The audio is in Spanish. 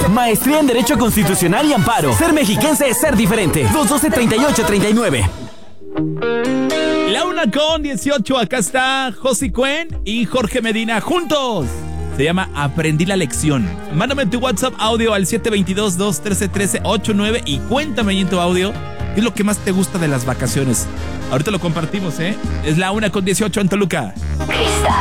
Maestría en Derecho Constitucional y Amparo. Ser mexiquense es ser diferente. 212-3839. La 1:18, acá está Josie Cuen y Jorge Medina juntos. Se llama Aprendí la Lección. Mándame tu WhatsApp audio al 722-213-1389 y cuéntame ahí en tu audio qué es lo que más te gusta de las vacaciones. Ahorita lo compartimos, ¿eh? Es la 1:18 en Toluca.